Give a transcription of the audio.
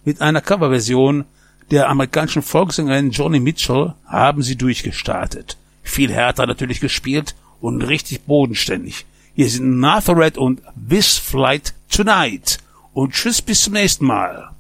Mit einer Coverversion der amerikanischen Folksängerin Joni Mitchell haben sie durchgestartet. Viel härter natürlich gespielt und richtig bodenständig. Hier sind Nazareth und This Flight Tonight. Und tschüss, bis zum nächsten Mal.